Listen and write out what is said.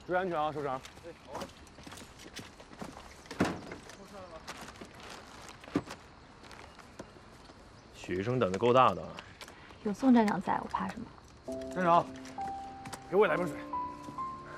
注意安全啊，首长。 对，好。 许医生胆子够大的。 有宋站长在，我怕什么？ 站长，给我也来瓶水。